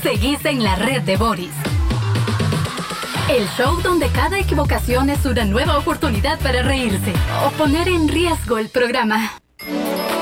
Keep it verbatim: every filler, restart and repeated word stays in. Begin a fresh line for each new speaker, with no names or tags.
Seguís en la red de Boris. El show donde cada equivocación es una nueva oportunidad para reírse o poner en riesgo el programa.